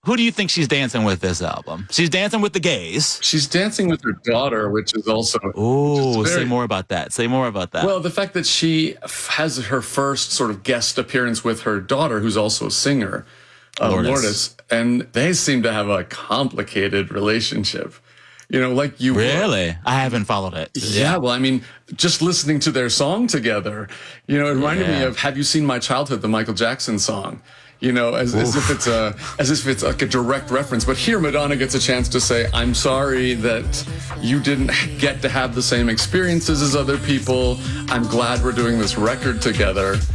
Who do you think she's dancing with this album? She's dancing with the gays. She's dancing with her daughter, which is also... Say more about that. Say more about that. Well, the fact that she has her first sort of guest appearance with her daughter, who's also a singer, Lourdes, and they seem to have a complicated relationship. You know, like you... Really? I haven't followed it. Yeah, well, I mean, just listening to their song together, you know, it reminded me of Have You Seen My Childhood, the Michael Jackson song. You know, as if it's like a direct reference. But here Madonna gets a chance to say, I'm sorry that you didn't get to have the same experiences as other people. I'm glad we're doing this record together.